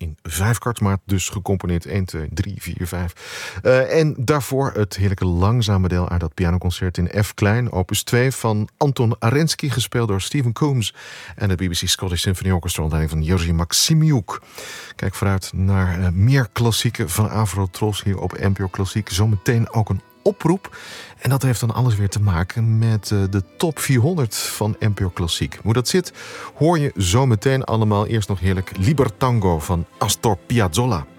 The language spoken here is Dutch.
in 5-kwartsmaat dus gecomponeerd. 1, 2, 3, 4, 5. En daarvoor het heerlijke langzame deel uit dat pianoconcert in F klein, opus 2 van Anton Arensky, gespeeld door Stephen Coombs en het BBC Scottish Symphony Orchestra onder leiding van Jerzy Maximiuk. Kijk vooruit naar meer klassieken van Afro-Tros hier op NPO Klassiek. Zometeen ook een oproep. En dat heeft dan alles weer te maken met de top 400 van NPO Klassiek. Hoe dat zit, hoor je zo meteen allemaal. Eerst nog heerlijk Libertango van Astor Piazzolla.